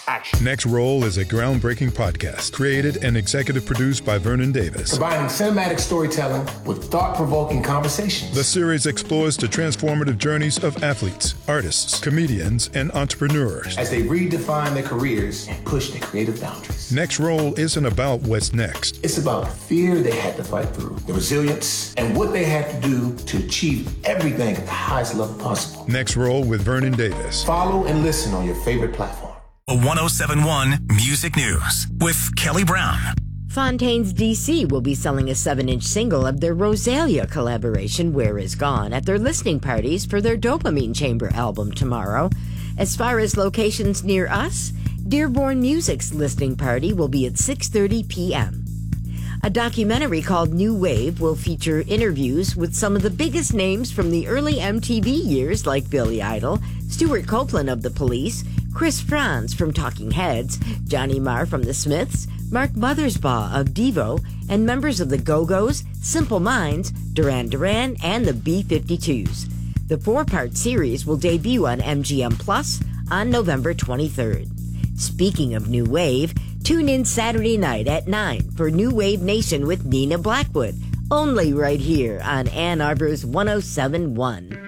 action. Next Roll is a groundbreaking podcast created and executive produced by Vernon Davis. Combining cinematic storytelling with thought-provoking conversations. The series explores the transformative journeys of athletes, artists, comedians, and entrepreneurs as they redefine their careers and push their creative boundaries. Next Roll isn't about what's next. It's about the fear they had to fight through, the resilience, and what they had to do to achieve everything at the highest level possible. Next Roll with Vernon Davis. Follow and listen on your favorite platform. 1071 Music News with Kelly Brown. Fontaines DC will be selling a 7-inch single of their Rosalia collaboration, Where Is Gone, at their listening parties for their Dopamine Chamber album tomorrow. As far as locations near us, Dearborn Music's listening party will be at 6:30 p.m. A documentary called New Wave will feature interviews with some of the biggest names from the early MTV years like Billy Idol, Stuart Copeland of The Police, Chris Franz from Talking Heads, Johnny Marr from The Smiths, Mark Mothersbaugh of Devo, and members of the Go-Go's, Simple Minds, Duran Duran, and the B-52s. The 4-part series will debut on MGM Plus on November 23rd. Speaking of New Wave, tune in Saturday night at 9 for New Wave Nation with Nina Blackwood, only right here on Ann Arbor's 1071.